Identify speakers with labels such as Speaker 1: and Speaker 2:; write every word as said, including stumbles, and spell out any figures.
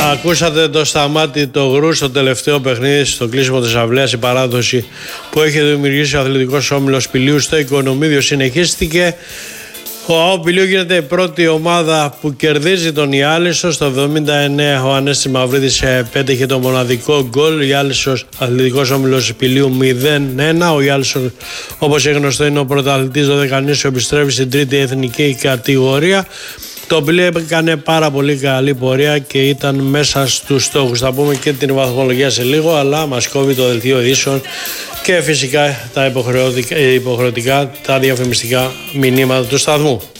Speaker 1: Ακούσατε το Σταμάτη το Γρου στο τελευταίο παιχνίδι, στο κλείσιμο της αυλαίας, η παράδοση που έχει δημιουργήσει ο Αθλητικός Όμιλος Πηλίου στο Οικονομίδιο συνεχίστηκε. Ο ΑΟ Πηλίου γίνεται η πρώτη ομάδα που κερδίζει τον Ιάλισσο. Στο εβδομήντα εννέα ο Ανέστης Μαυρίδης πέτυχε το μοναδικό γκολ. Ο Ιάλισσος Αθλητικός Όμιλος Πηλίου μηδέν ένα. Ο Ιάλισσος, όπως γνωστό, είναι ο πρωταθλητής δωδεκανήσιο, επιστρέφει στην τρίτη εθνική κατηγορία. Το Πηλίου έκανε πάρα πολύ καλή πορεία και ήταν μέσα στους στόχους. Θα πούμε και την βαθμολογία σε λίγο, αλλά μας κόβει το δελτίο ειδήσεων και φυσικά τα υποχρεωτικά, υποχρεωτικά τα διαφημιστικά μηνύματα του σταθμού.